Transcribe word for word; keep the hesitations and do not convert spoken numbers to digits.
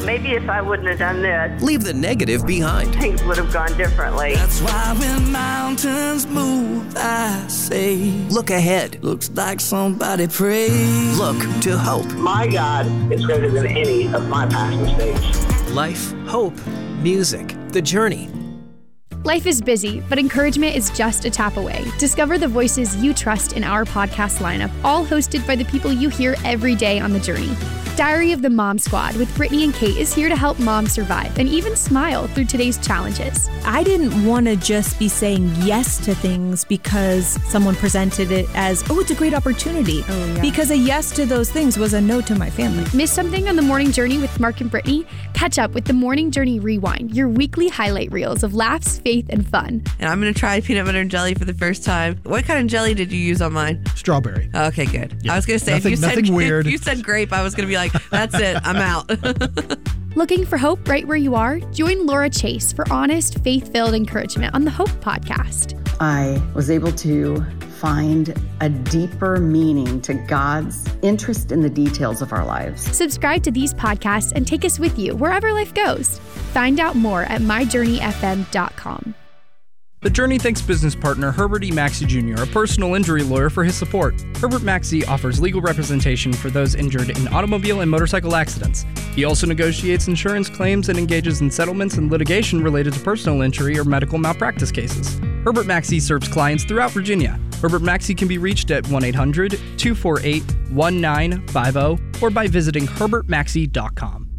maybe if I wouldn't have done this, Leave the negative behind. things would have gone differently. That's why when mountains move, I say, Look ahead. looks like somebody prayed. Look to hope. My God is greater than any of my past mistakes. Life, hope, music, the journey. Life is busy, but encouragement is just a tap away. Discover the voices you trust in our podcast lineup, all hosted by the people you hear every day on the journey. Diary of the Mom Squad with Brittany and Kate is here to help moms survive and even smile through today's challenges. I didn't want to just be saying yes to things because someone presented it as, oh, it's a great opportunity. Oh, yeah. Because a yes to those things was a no to my family. Miss something on the Morning Journey with Mark and Brittany? Catch up with the Morning Journey Rewind, your weekly highlight reels of laughs, faith, and fun. And I'm going to try peanut butter and jelly for the first time. What kind of jelly did you use on mine? Strawberry. Okay, good. Yeah. I was going to say, Nothing- if you nothing said weird. if you said grape, I was going to be like, that's it, I'm out. Looking for hope right where you are? Join Laura Chase for honest, faith-filled encouragement on the Hope Podcast. I was able to find a deeper meaning to God's interest in the details of our lives. Subscribe to these podcasts and take us with you wherever life goes. Find out more at my journey f m dot com. The Journey thanks business partner Herbert E. Maxey Junior, a personal injury lawyer, for his support. Herbert Maxey offers legal representation for those injured in automobile and motorcycle accidents. He also negotiates insurance claims and engages in settlements and litigation related to personal injury or medical malpractice cases. Herbert Maxey serves clients throughout Virginia. Herbert Maxey can be reached at one eight hundred two four eight one nine five zero or by visiting herbert maxey dot com.